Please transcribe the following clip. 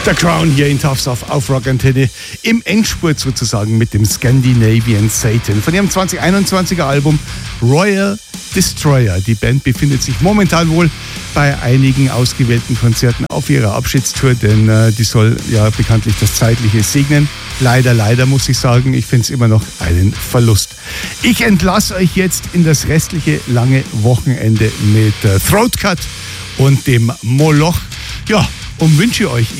Der Crown hier in Tufts auf Rock Antenne im Endspurt sozusagen mit dem Scandinavian Satan von ihrem 2021er Album Royal Destroyer. Die Band befindet sich momentan wohl bei einigen ausgewählten Konzerten auf ihrer Abschiedstour, denn die soll ja bekanntlich das Zeitliche segnen. Leider muss ich sagen, ich finde es immer noch einen Verlust. Ich entlasse euch jetzt in das restliche lange Wochenende mit Throat Cut und dem Moloch. Ja, und wünsche euch